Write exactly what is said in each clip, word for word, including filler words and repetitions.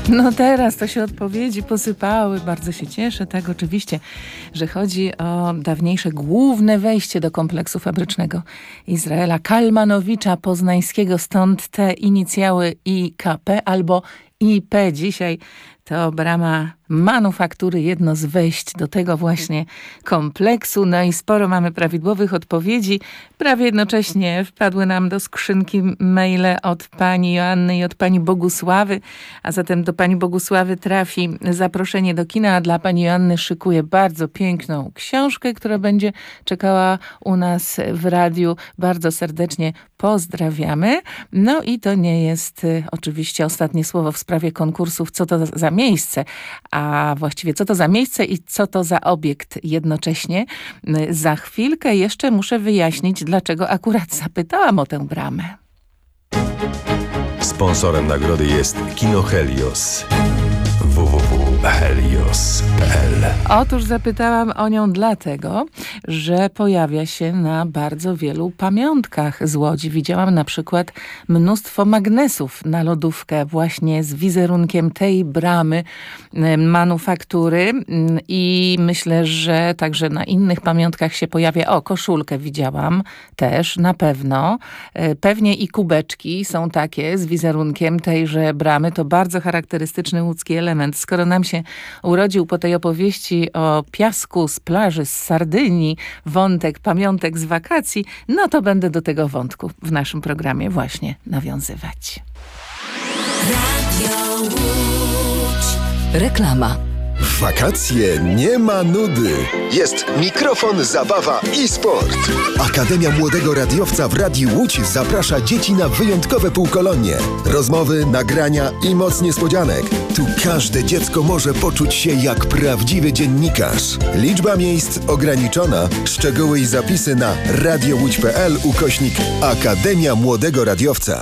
No teraz to się odpowiedzi posypały. Bardzo się cieszę, tak oczywiście, że chodzi o dawniejsze główne wejście do kompleksu fabrycznego Izraela Kalmanowicza Poznańskiego. Stąd te inicjały I K P albo I P. Dzisiaj to brama manufaktury, jedno z wejść do tego właśnie kompleksu. No i sporo mamy prawidłowych odpowiedzi. Prawie jednocześnie wpadły nam do skrzynki maile od pani Joanny i od pani Bogusławy, a zatem do pani Bogusławy trafi zaproszenie do kina, a dla pani Joanny szykuję bardzo piękną książkę, która będzie czekała u nas w radiu. Bardzo serdecznie pozdrawiamy. No i to nie jest y, oczywiście ostatnie słowo w sprawie konkursów, co to za miejsce, a właściwie co to za miejsce i co to za obiekt jednocześnie. Za chwilkę jeszcze muszę wyjaśnić, dlaczego akurat zapytałam o tę bramę. Sponsorem nagrody jest Kino Helios. w w w kropka helios kropka p l. Otóż zapytałam o nią dlatego, że pojawia się na bardzo wielu pamiątkach z Łodzi. Widziałam na przykład mnóstwo magnesów na lodówkę właśnie z wizerunkiem tej bramy manufaktury i myślę, że także na innych pamiątkach się pojawia. O, koszulkę widziałam też na pewno. Pewnie i kubeczki są takie z wizerunkiem tejże bramy. To bardzo charakterystyczny łódzki element. Skoro nam się urodził po tej opowieści o piasku z plaży z Sardynii wątek pamiątek z wakacji, no to będę do tego wątku w naszym programie właśnie nawiązywać. Radio Łódź. Reklama. W wakacje nie ma nudy. Jest mikrofon, zabawa i sport. Akademia Młodego Radiowca w Radiu Łódź zaprasza dzieci na wyjątkowe półkolonie. Rozmowy, nagrania i moc niespodzianek. Tu każde dziecko może poczuć się jak prawdziwy dziennikarz. Liczba miejsc ograniczona. Szczegóły i zapisy na radiołódź kropka p l ukośnik Akademia Młodego Radiowca.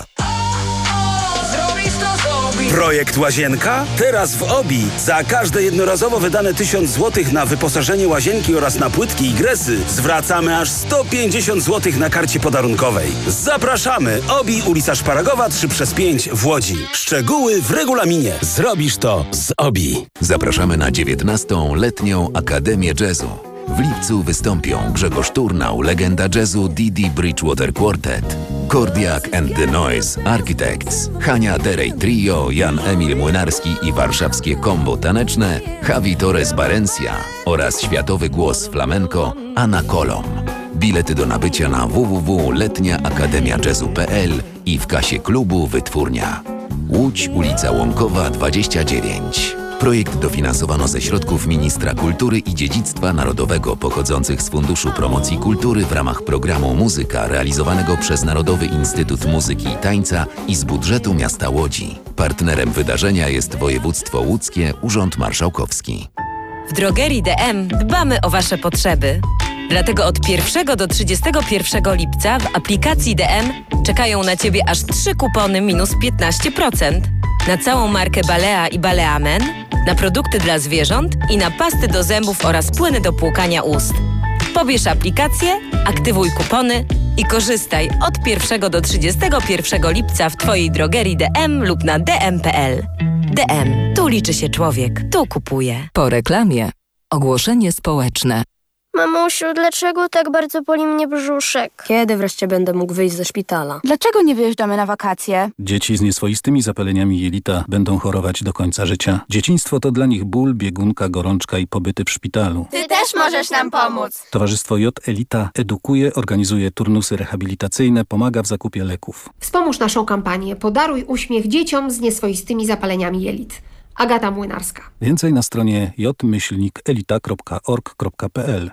Projekt Łazienka? Teraz w Obi. Za każde jednorazowo wydane tysiąc złotych na wyposażenie łazienki oraz na płytki i gresy zwracamy aż sto pięćdziesiąt złotych na karcie podarunkowej. Zapraszamy! Obi, ulica Szparagowa trzy przez pięć w Łodzi. Szczegóły w regulaminie. Zrobisz to z Obi. Zapraszamy na dziewiętnastą letnią Akademię Jazzu. W lipcu wystąpią Grzegorz Turnał, legenda jazzu Didi Bridgewater Quartet, Kordiak and the Noise Architects, Hania Derej Trio, Jan Emil Młynarski i warszawskie kombo taneczne Javi Torres Barencia oraz światowy głos flamenco Anna Kolom. Bilety do nabycia na w w w kropka letnia akademia jazzu kropka p l i w kasie klubu Wytwórnia. Łódź, ulica Łąkowa dwadzieścia dziewięć. Projekt dofinansowano ze środków Ministra Kultury i Dziedzictwa Narodowego pochodzących z Funduszu Promocji Kultury w ramach programu Muzyka realizowanego przez Narodowy Instytut Muzyki i Tańca i z budżetu miasta Łodzi. Partnerem wydarzenia jest województwo łódzkie, Urząd Marszałkowski. W drogerii D M dbamy o Wasze potrzeby. Dlatego od pierwszego do trzydziestego pierwszego lipca w aplikacji D M czekają na Ciebie aż trzy kupony minus piętnaście procent. Na całą markę Balea i Baleamen, na produkty dla zwierząt i na pasty do zębów oraz płyny do płukania ust. Pobierz aplikację, aktywuj kupony i korzystaj od pierwszego do trzydziestego pierwszego lipca w Twojej drogerii D M lub na d m kropka p l. D M. Tu liczy się człowiek. Tu kupuje. Po reklamie. Ogłoszenie społeczne. Mamusiu, dlaczego tak bardzo boli mnie brzuszek? Kiedy wreszcie będę mógł wyjść ze szpitala? Dlaczego nie wyjeżdżamy na wakacje? Dzieci z nieswoistymi zapaleniami jelita będą chorować do końca życia. Dzieciństwo to dla nich ból, biegunka, gorączka i pobyty w szpitalu. Ty też możesz nam pomóc. Towarzystwo J Elita edukuje, organizuje turnusy rehabilitacyjne, pomaga w zakupie leków. Wspomóż naszą kampanię. Podaruj uśmiech dzieciom z nieswoistymi zapaleniami jelit. Agata Młynarska. Więcej na stronie j myślnik elita kropka org kropka p l.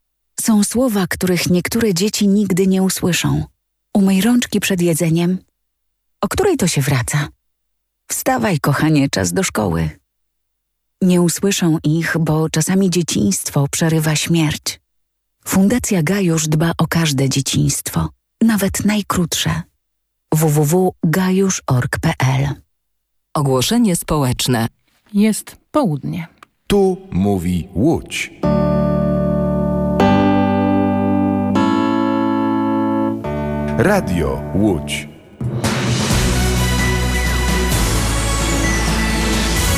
Są słowa, których niektóre dzieci nigdy nie usłyszą. Umyj rączki przed jedzeniem. O której to się wraca? Wstawaj, kochanie, czas do szkoły. Nie usłyszą ich, bo czasami dzieciństwo przerywa śmierć. Fundacja Gajusz dba o każde dzieciństwo, nawet najkrótsze. w w w kropka gajusz kropka org kropka p l. Ogłoszenie społeczne. Jest południe. Tu mówi Łódź. Radio Łódź.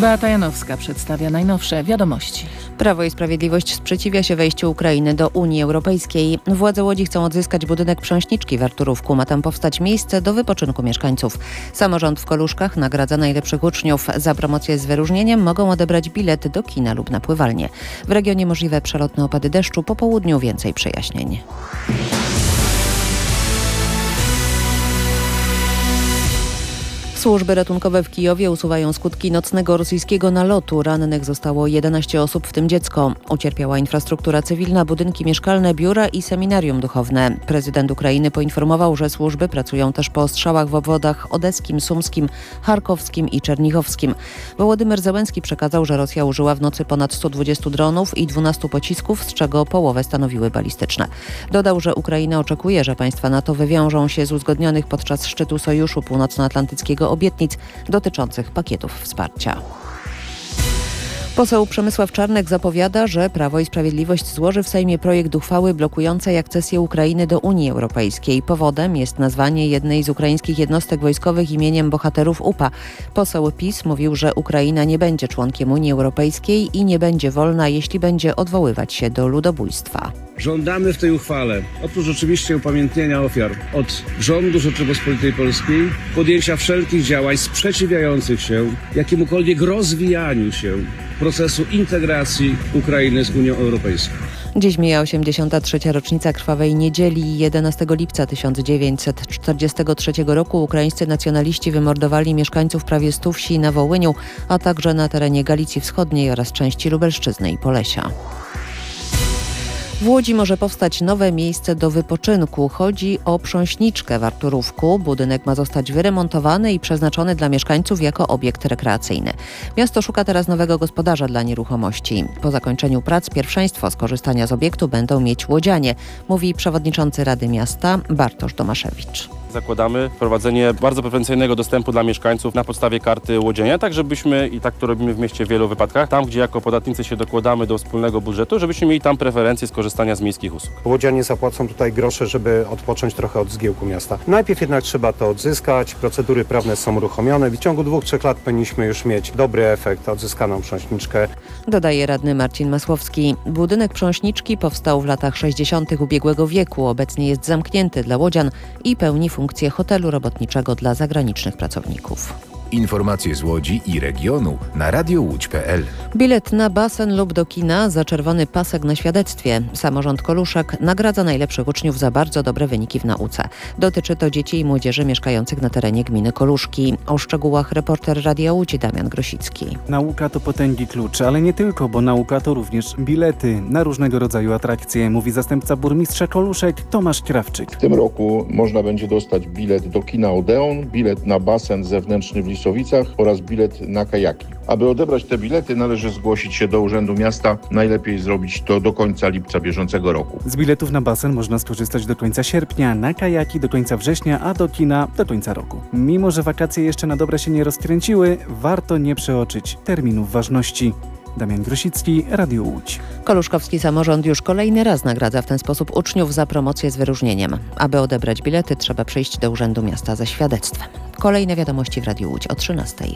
Beata Janowska przedstawia najnowsze wiadomości. Prawo i Sprawiedliwość sprzeciwia się wejściu Ukrainy do Unii Europejskiej. Władze Łodzi chcą odzyskać budynek Prząśniczki w Arturówku. Ma tam powstać miejsce do wypoczynku mieszkańców. Samorząd w Koluszkach nagradza najlepszych uczniów. Za promocję z wyróżnieniem mogą odebrać bilet do kina lub na pływalnię. W regionie możliwe przelotne opady deszczu. Po południu więcej przejaśnień. Służby ratunkowe w Kijowie usuwają skutki nocnego rosyjskiego nalotu. Rannych zostało jedenaście osób, w tym dziecko. Ucierpiała infrastruktura cywilna, budynki mieszkalne, biura i seminarium duchowne. Prezydent Ukrainy poinformował, że służby pracują też po ostrzałach w obwodach odeskim, sumskim, charkowskim i czernichowskim. Wołodymyr Zełenski przekazał, że Rosja użyła w nocy ponad stu dwudziestu dronów i dwunastu pocisków, z czego połowę stanowiły balistyczne. Dodał, że Ukraina oczekuje, że państwa NATO wywiążą się z uzgodnionych podczas szczytu Sojuszu Północnoatlantyckiego obietnic dotyczących pakietów wsparcia. Poseł Przemysław Czarnek zapowiada, że Prawo i Sprawiedliwość złoży w Sejmie projekt uchwały blokującej akcesję Ukrainy do Unii Europejskiej. Powodem jest nazwanie jednej z ukraińskich jednostek wojskowych imieniem bohaterów U P A. Poseł PiS mówił, że Ukraina nie będzie członkiem Unii Europejskiej i nie będzie wolna, jeśli będzie odwoływać się do ludobójstwa. Żądamy w tej uchwale, oprócz oczywiście upamiętnienia ofiar, od rządu Rzeczypospolitej Polskiej podjęcia wszelkich działań sprzeciwiających się jakiemukolwiek rozwijaniu się procesu integracji Ukrainy z Unią Europejską. Dziś mija osiemdziesiąta trzecia rocznica Krwawej Niedzieli. jedenastego lipca tysiąc dziewięćset czterdziestego trzeciego roku ukraińscy nacjonaliści wymordowali mieszkańców prawie stu wsi na Wołyniu, a także na terenie Galicji Wschodniej oraz części Lubelszczyzny i Polesia. W Łodzi może powstać nowe miejsce do wypoczynku. Chodzi o Prząśniczkę w Arturówku. Budynek ma zostać wyremontowany i przeznaczony dla mieszkańców jako obiekt rekreacyjny. Miasto szuka teraz nowego gospodarza dla nieruchomości. Po zakończeniu prac pierwszeństwo skorzystania z obiektu będą mieć łodzianie, mówi przewodniczący Rady Miasta Bartosz Tomaszewicz. Zakładamy wprowadzenie bardzo preferencyjnego dostępu dla mieszkańców na podstawie karty łodzienia, tak żebyśmy, i tak to robimy w mieście w wielu wypadkach, tam gdzie jako podatnicy się dokładamy do wspólnego budżetu, żebyśmy mieli tam preferencje skorzystania z miejskich usług. Łodzianie zapłacą tutaj grosze, żeby odpocząć trochę od zgiełku miasta. Najpierw jednak trzeba to odzyskać, procedury prawne są uruchomione. W ciągu dwóch, trzech lat powinniśmy już mieć dobry efekt, odzyskaną Prząśniczkę. Dodaje radny Marcin Masłowski. Budynek Prząśniczki powstał w latach sześćdziesiątych ubiegłego wieku. Obecnie jest zamknięty dla łodzian i pełni funkcję funkcję hotelu robotniczego dla zagranicznych pracowników. Informacje z Łodzi i regionu na radio łódź kropka p l. Bilet na basen lub do kina za czerwony pasek na świadectwie. Samorząd Koluszek nagradza najlepszych uczniów za bardzo dobre wyniki w nauce. Dotyczy to dzieci i młodzieży mieszkających na terenie gminy Koluszki. O szczegółach reporter Radia Łódź Damian Grosicki. Nauka to potęgi klucz, ale nie tylko, bo nauka to również bilety na różnego rodzaju atrakcje, mówi zastępca burmistrza Koluszek Tomasz Krawczyk. W tym roku można będzie dostać bilet do kina Odeon, bilet na basen zewnętrzny w Lisowicach oraz bilet na kajaki. Aby odebrać te bilety, należy zgłosić się do Urzędu Miasta. Najlepiej zrobić to do końca lipca bieżącego roku. Z biletów na basen można skorzystać do końca sierpnia, na kajaki do końca września, a do kina do końca roku. Mimo że wakacje jeszcze na dobre się nie rozkręciły, warto nie przeoczyć terminów ważności. Damian Grosicki, Radio Łódź. Koluszkowski samorząd już kolejny raz nagradza w ten sposób uczniów za promocję z wyróżnieniem. Aby odebrać bilety, trzeba przyjść do Urzędu Miasta ze świadectwem. Kolejne wiadomości w Radiu Łódź o trzynastej.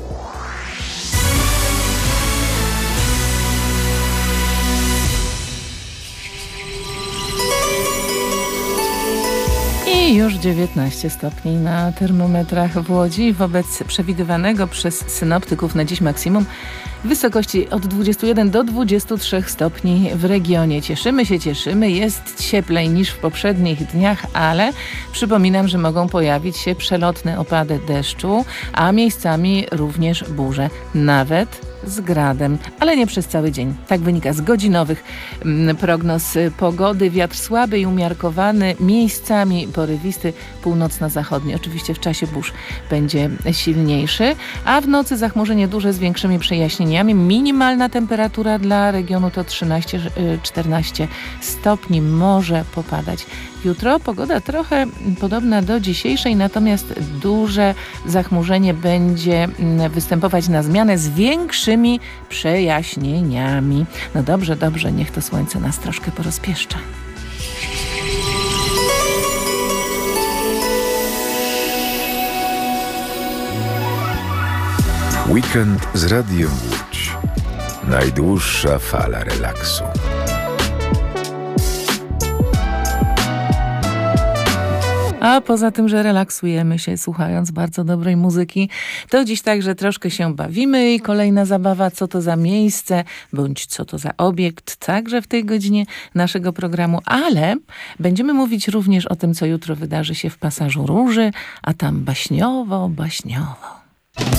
I już dziewiętnaście stopni na termometrach w Łodzi wobec przewidywanego przez synoptyków na dziś maksimum w wysokości od dwudziestu jeden do dwudziestu trzech stopni w regionie. Cieszymy się, cieszymy. Jest cieplej niż w poprzednich dniach, ale przypominam, że mogą pojawić się przelotne opady deszczu, a miejscami również burze, nawet z gradem, ale nie przez cały dzień. Tak wynika z godzinowych prognoz pogody. Wiatr słaby i umiarkowany, miejscami porywisty, północno-zachodni. Oczywiście w czasie burz będzie silniejszy, a w nocy zachmurzenie duże z większymi przejaśnieniami. Minimalna temperatura dla regionu to trzynaście czternaście stopni. Może popadać. Jutro pogoda trochę podobna do dzisiejszej, natomiast duże zachmurzenie będzie występować na zmianę z większymi przejaśnieniami. No dobrze, dobrze, niech to słońce nas troszkę porozpieszcza. Weekend z Radiem Łódź. Najdłuższa fala relaksu. A poza tym, że relaksujemy się słuchając bardzo dobrej muzyki, to dziś także troszkę się bawimy i kolejna zabawa, co to za miejsce, bądź co to za obiekt, także w tej godzinie naszego programu, ale będziemy mówić również o tym, co jutro wydarzy się w Pasażu Róży, a tam baśniowo, baśniowo.